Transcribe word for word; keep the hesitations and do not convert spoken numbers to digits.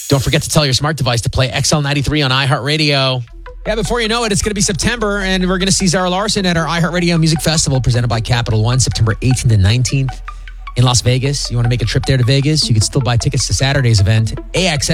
Don't forget to tell your smart device to play X L ninety-three on iHeartRadio. Yeah, before you know it, it's going to be September, and we're going to see Zara Larsson at our iHeartRadio Music Festival presented by Capital One, September eighteenth and nineteenth in Las Vegas. You want to make a trip there to Vegas? You can still buy tickets to Saturday's event. A X S